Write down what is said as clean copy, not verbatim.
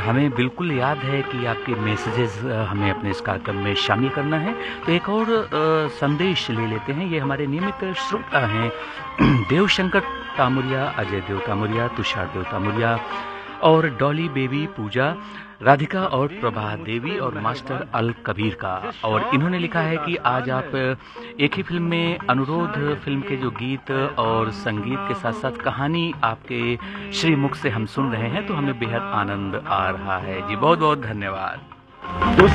हमें बिल्कुल याद है कि आपके मैसेजेस हमें अपने इस कार्यक्रम में शामिल करना है। तो एक और संदेश ले लेते हैं। ये हमारे नियमित श्रोता हैं देवशंकर तामुरिया, अजय देव तामुरिया, तुषार देव तामुरिया और डॉली बेबी, पूजा, राधिका और प्रभा देवी और मास्टर अल कबीर का। और इन्होंने लिखा है कि आज आप एक ही फिल्म में अनुरोध फिल्म के जो गीत और संगीत के साथ साथ कहानी आपके श्रीमुख से हम सुन रहे हैं, तो हमें बेहद आनंद आ रहा है जी। बहुत बहुत धन्यवाद।